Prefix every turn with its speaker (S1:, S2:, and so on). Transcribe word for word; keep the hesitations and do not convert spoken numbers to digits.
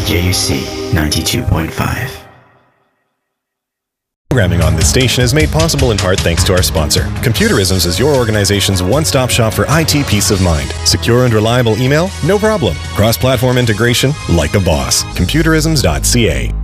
S1: C J U C ninety-two point five.
S2: Programming on this station is made possible in part thanks to our sponsor. Computerisms is your organization's one-stop shop for I T peace of mind. Secure and reliable email? No problem. Cross-platform integration? Like a boss. Computerisms dot C A.